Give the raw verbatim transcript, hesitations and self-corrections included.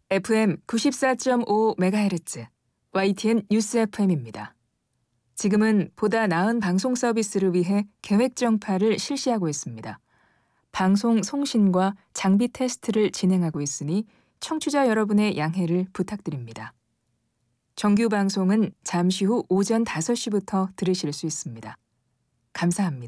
에프엠 구십사 점 오 메가헤르츠 와이티엔 뉴스 에프엠입니다. 지금은 보다 나은 방송 서비스를 위해 계획 정파를 실시하고 있습니다. 방송 송신과 장비 테스트를 진행하고 있으니 청취자 여러분의 양해를 부탁드립니다. 정규 방송은 잠시 후 오전 다섯 시부터 들으실 수 있습니다. 감사합니다.